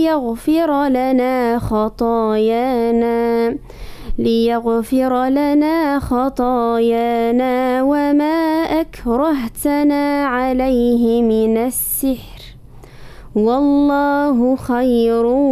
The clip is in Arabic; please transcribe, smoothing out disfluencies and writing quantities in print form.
ليغفر لنا خطايانا وما أكرهتنا عليه من السحر، والله خير